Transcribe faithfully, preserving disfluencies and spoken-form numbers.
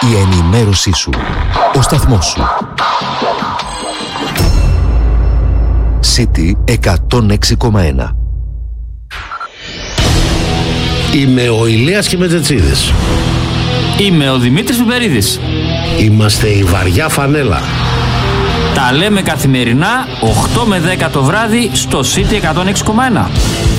Η ενημέρωσή σου. Ο σταθμός σου. City εκατόν έξι κόμμα ένα. Είμαι ο Ηλίας Κιμετζετσίδης. Είμαι ο Δημήτρης Πιπερίδης. Είμαστε η βαριά φανέλα. Τα λέμε καθημερινά οκτώ με δέκα το βράδυ στο City εκατόν έξι κόμμα ένα.